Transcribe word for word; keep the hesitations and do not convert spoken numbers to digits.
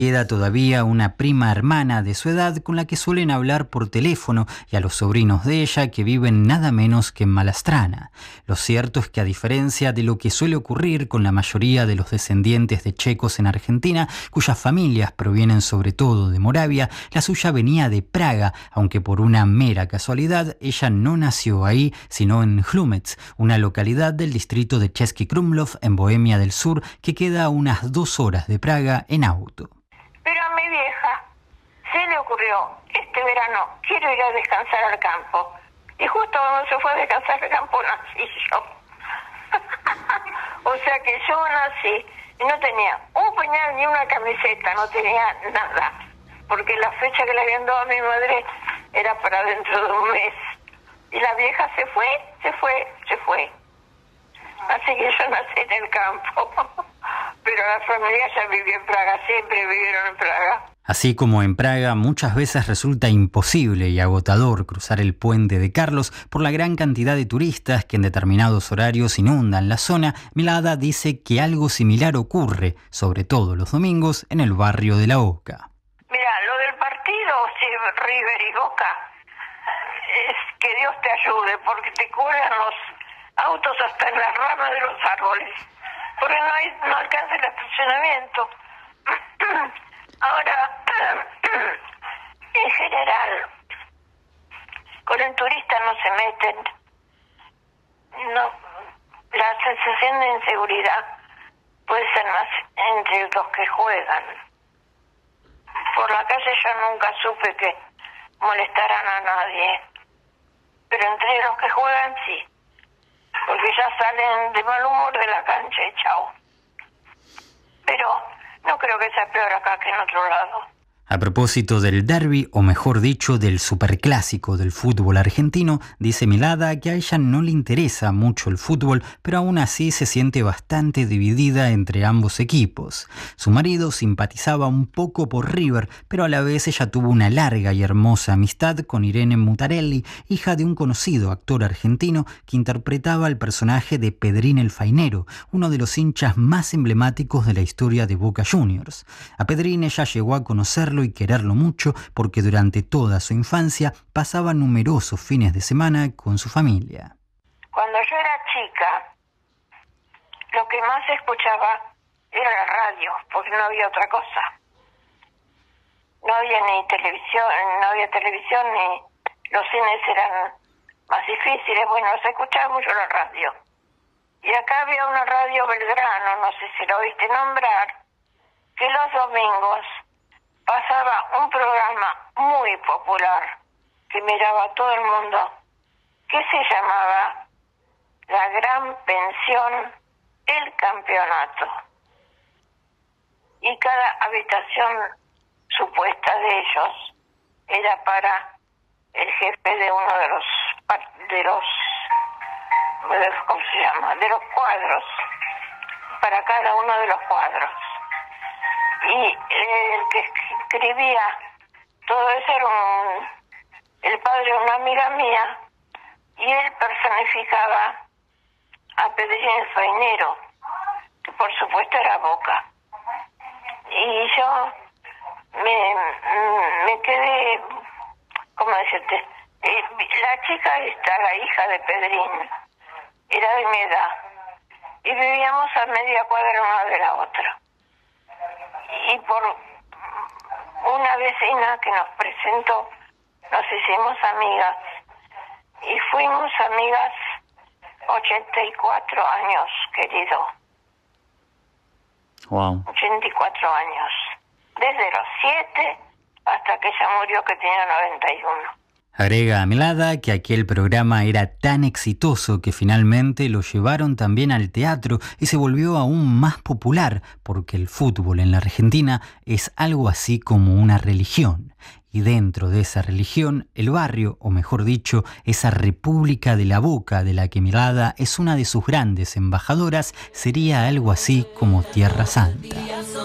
Queda todavía una prima hermana de su edad con la que suelen hablar por teléfono y a los sobrinos de ella que viven nada menos que en Malastrana. Lo cierto es que a diferencia de lo que suele ocurrir con la mayoría de los descendientes de checos en Argentina, cuyas familias provienen sobre todo de Moravia, la suya venía de Praga, aunque por una mera casualidad ella no nació ahí, sino en Hlumec, una localidad del distrito de Český Krumlov en Bohemia del Sur que queda a unas dos horas de Praga en auto. Pero a mi vieja se le ocurrió, este verano quiero ir a descansar al campo. Y justo cuando se fue a descansar al campo nací yo. O sea que yo nací y no tenía un pañal ni una camiseta, no tenía nada. Porque la fecha que le habían dado a mi madre era para dentro de un mes. Y la vieja se fue, se fue, se fue. Así que yo nací en el campo. Pero la familia ya vivió en Praga, siempre vivieron en Praga. Así como en Praga, muchas veces resulta imposible y agotador cruzar el puente de Carlos por la gran cantidad de turistas que en determinados horarios inundan la zona. Milada dice que algo similar ocurre, sobre todo los domingos, en el barrio de La Oca. Mira, lo del partido, sí, River y Boca, es que Dios te ayude, porque te cuelgan los autos hasta en las ramas de los árboles. Porque no, hay, no alcanza el estacionamiento. Ahora, en general, con el turista no se meten. No, la sensación de inseguridad puede ser más entre los que juegan. Por la calle yo nunca supe que molestaran a nadie. Pero entre los que juegan sí. Porque ya salen de mal humor de la cancha y chao. Pero no creo que sea peor acá que en otro lado. A propósito del derbi, o mejor dicho, del superclásico del fútbol argentino, dice Milada que a ella no le interesa mucho el fútbol, pero aún así se siente bastante dividida entre ambos equipos. Su marido simpatizaba un poco por River, pero a la vez ella tuvo una larga y hermosa amistad con Irene Mutarelli, hija de un conocido actor argentino que interpretaba al personaje de Pedrín el Fainero, uno de los hinchas más emblemáticos de la historia de Boca Juniors. A Pedrín ella llegó a conocerlo y quererlo mucho porque durante toda su infancia pasaba numerosos fines de semana con su familia. Cuando yo era chica, lo que más escuchaba era la radio, porque no había otra cosa. No había ni televisión, no había televisión, ni los cines eran más difíciles. Bueno, se escuchaba mucho la radio. Y acá había una radio Belgrano, no sé si lo oíste nombrar, que los domingos pasaba un programa muy popular que miraba todo el mundo, que se llamaba La Gran Pensión, el Campeonato. Y cada habitación supuesta de ellos era para el jefe de uno de los de los ¿cómo se llama? de los cuadros, para cada uno de los cuadros. Y el que escribía todo eso era un, el padre de una amiga mía, y él personificaba a Pedrín el Fainero, que por supuesto era Boca. Y yo me, me quedé, ¿cómo decirte? Eh, la chica esta, la hija de Pedrín, era de mi edad, y vivíamos a media cuadra una de la otra. Y por una vecina que nos presentó, nos hicimos amigas, y fuimos amigas ochenta y cuatro años, querido. Wow. ochenta y cuatro años. Desde los siete hasta que ella murió, que tenía noventa y uno. Agrega Milada que aquel programa era tan exitoso que finalmente lo llevaron también al teatro y se volvió aún más popular porque el fútbol en la Argentina es algo así como una religión. Y dentro de esa religión, el barrio, o mejor dicho, esa República de la Boca de la que Milada es una de sus grandes embajadoras, sería algo así como Tierra Santa.